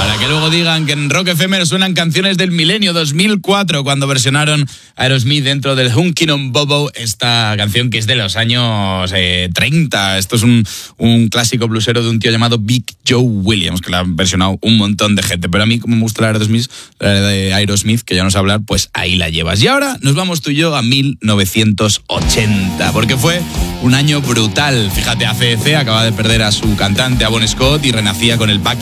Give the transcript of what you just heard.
Para que luego digan que en Rock FM suenan canciones del milenio 2004, cuando versionaron Aerosmith dentro del Hunkin' on Bobo, esta canción que es de los años 30. Esto es un clásico blusero de un tío llamado Big Joe Williams, que la han versionado un montón de gente. Pero a mí, como me gusta la de Aerosmith, que ya no sé hablar, pues ahí la llevas. Y ahora nos vamos tú y yo a 1980, porque fue un año brutal. Fíjate, AC/DC acaba de perder a su cantante, a Bon Scott, y renacía con el Back